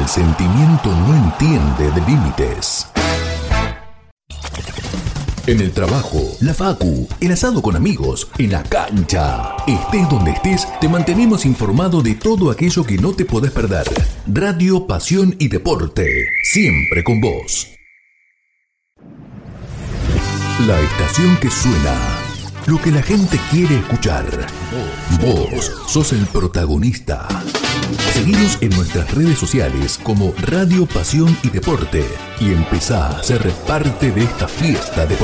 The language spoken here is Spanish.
El sentimiento no entiende de límites. En el trabajo, la facu, el asado con amigos, en la cancha. Estés donde estés, te mantenemos informado de todo aquello que no te podés perder. Radio, pasión y deporte, siempre con vos. La estación que suena, lo que la gente quiere escuchar. Vos sos el protagonista. Seguinos en nuestras redes sociales como Radio, Pasión y Deporte y empezá a ser parte de esta fiesta deportiva.